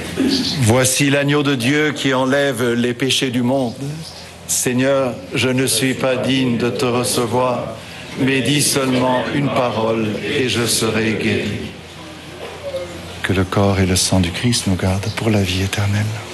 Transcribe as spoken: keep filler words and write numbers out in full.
Voici l'agneau de Dieu qui enlève les péchés du monde. Seigneur, je ne suis pas digne de te recevoir, mais dis seulement une parole et je serai guéri. Que le corps et le sang du Christ nous gardent pour la vie éternelle.